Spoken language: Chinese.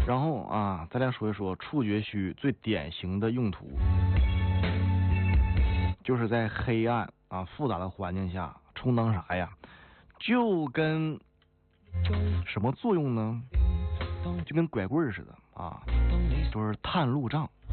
然后啊，再来说一说触觉须最典型的用途，就是在黑暗啊复杂的环境下充当啥呀？就跟什么作用呢？就跟拐棍似的啊，都是探路杖